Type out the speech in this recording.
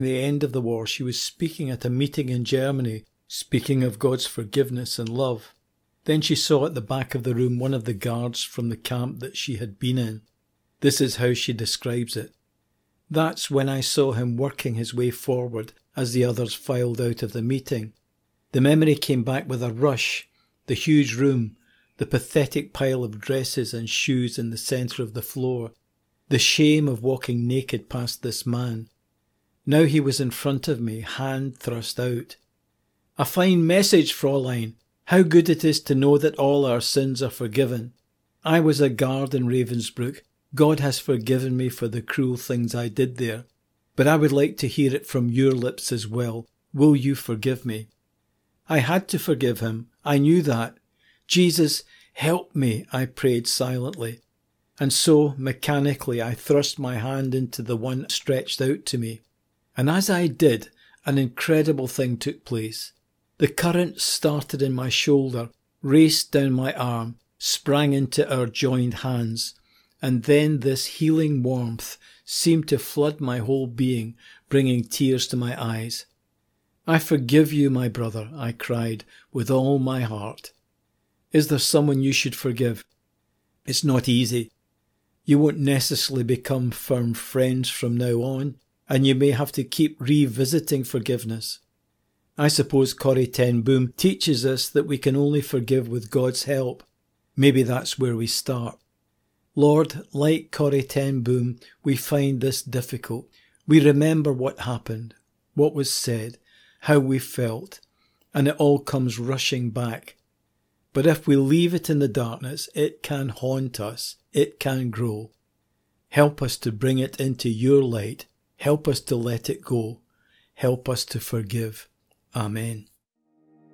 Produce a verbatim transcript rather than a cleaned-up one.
the end of the war, she was speaking at a meeting in Germany, speaking of God's forgiveness and love. Then she saw at the back of the room one of the guards from the camp that she had been in. This is how she describes it. That's when I saw him working his way forward as the others filed out of the meeting. The memory came back with a rush. The huge room, the pathetic pile of dresses and shoes in the centre of the floor, the shame of walking naked past this man. Now he was in front of me, hand thrust out. A fine message, Fräulein. How good it is to know that all our sins are forgiven. I was a guard in Ravensbrück. God has forgiven me for the cruel things I did there. But I would like to hear it from your lips as well. Will you forgive me? I had to forgive him. I knew that. Jesus, help me, I prayed silently. And so, mechanically, I thrust my hand into the one stretched out to me. And as I did, an incredible thing took place. The current started in my shoulder, raced down my arm, sprang into our joined hands, and then this healing warmth seemed to flood my whole being, bringing tears to my eyes. I forgive you, my brother, I cried with all my heart. Is there someone you should forgive? It's not easy. You won't necessarily become firm friends from now on, and you may have to keep revisiting forgiveness. I suppose Corrie ten Boom teaches us that we can only forgive with God's help. Maybe that's where we start. Lord, like Corrie ten Boom, we find this difficult. We remember what happened, what was said, how we felt, and it all comes rushing back. But if we leave it in the darkness, it can haunt us, it can grow. Help us to bring it into your light. Help us to let it go. Help us to forgive. Amen.